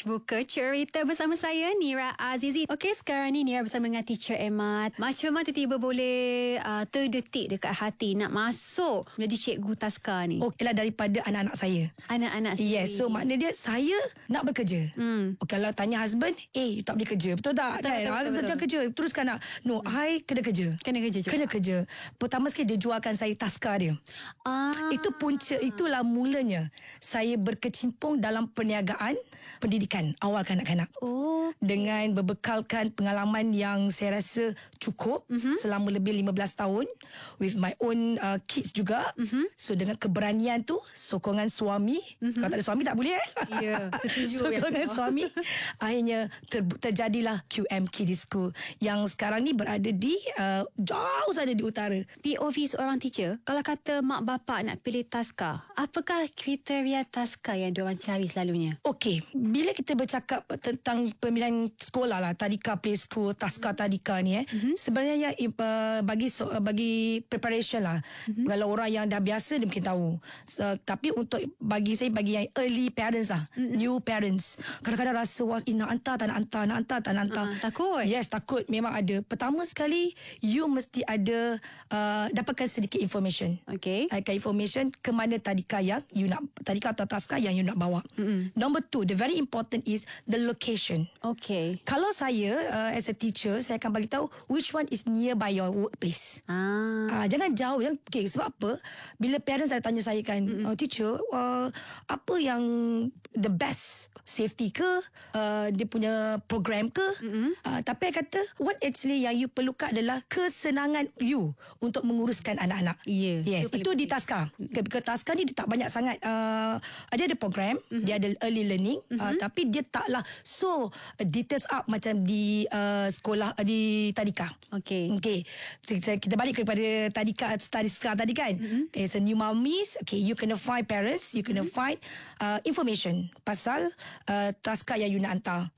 Buka Cerita bersama saya, Nira Azizi. Okey, sekarang ni Nira bersama dengan Teacher Emad. Macam mana tiba-tiba boleh terdetik dekat hati nak masuk menjadi cikgu taska ni? Ialah daripada anak-anak saya. Anak-anak sendiri. Yes, so makna dia saya nak bekerja. Kalau tanya husband, you tak boleh kerja. Betul tak? Betul. Kerja. Teruskan nak. No, I kena kerja. Kena kerja juga. Kena kerja. Pertama sekali dia jualkan saya taska dia. Itu punca, itulah mulanya saya berkecimpung dalam perniagaan pendidikan awal kanak-kanak. Dengan berbekalkan pengalaman yang saya rasa cukup selama lebih 15 tahun with my own kids juga. So dengan keberanian tu, sokongan suami. Kalau tak ada suami tak boleh Ya, setuju. sokongan suami, akhirnya terjadilah QM Kids School yang sekarang ni berada di jauh sana di utara. POV seorang teacher, kalau kata mak bapak nak pilih taska, apakah kriteria taska yang diorang cari selalunya? Okey, bila kita bercakap tentang pemilihan sekolah lah, tadika play school, taska tadika ni sebenarnya bagi preparation lah. Kalau orang yang dah biasa dia mungkin tahu. Tapi untuk bagi saya, bagi yang early parents lah, new parents, kadang-kadang rasa nak hantar tak nak hantar. Takut? Yes, takut. Memang ada. Pertama sekali, you mesti ada dapatkan sedikit information. Okay. Information ke mana tadika yang you nak, tadika atau taska yang you nak bawa. Number 2, the very important is the location. Okay. Kalau saya as a teacher, saya akan bagi tahu which one is nearby your workplace. Jangan jauh. Okay, sebab apa? Bila parents ada tanya saya kan, teacher, apa yang the best, safety ke, dia punya program ke? Tapi saya kata, what actually yang you perlukan adalah kesenangan you untuk menguruskan anak-anak. Yes, itu di taska. Ke taska ni dia tak banyak sangat. Dia ada program, dia ada early learning, tapi dia taklah so details up macam di sekolah, di tadika. Okay. Kita balik kepada tadika tadi kan. Okay, so new mommies, okay, you kena find parents, you kena find information pasal taska yang you nak hantar.